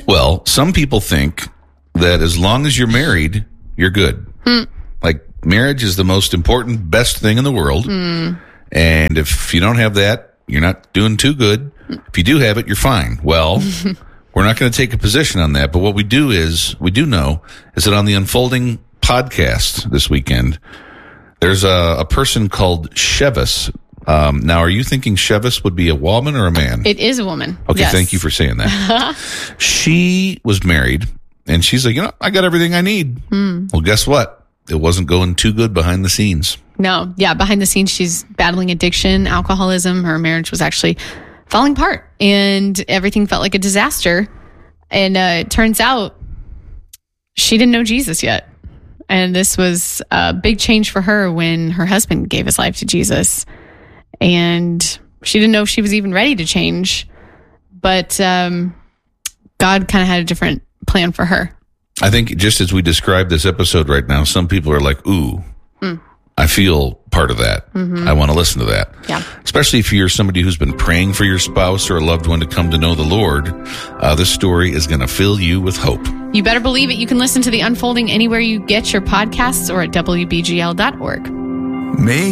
Well, some people think that as long as you're married, you're good. Like, marriage is the most important, best thing in the world. And if you don't have that, you're not doing too good. If you do have it, you're fine. Well, we're not going to take a position on that. But what we do know is that on the Unfolding podcast this weekend, there's a person called Shevis. Now, are you thinking Shevis would be a woman or a man? It is a woman. Okay, yes. Thank you for saying that. She was married, and she's like, I got everything I need. Well, guess what? It wasn't going too good behind the scenes. No. Yeah, behind the scenes, she's battling addiction, alcoholism. Her marriage was actually falling apart, and everything felt like a disaster. And it turns out she didn't know Jesus yet. And this was a big change for her when her husband gave his life to Jesus. And she didn't know if she was even ready to change. But God kind of had a different plan for her. I think just as we describe this episode right now, some people are like, ooh, I feel part of that. I want to listen to that. Yeah. Especially if you're somebody who's been praying for your spouse or a loved one to come to know the Lord. This story is going to fill you with hope. You better believe it. You can listen to The Unfolding anywhere you get your podcasts or at WBGL.org.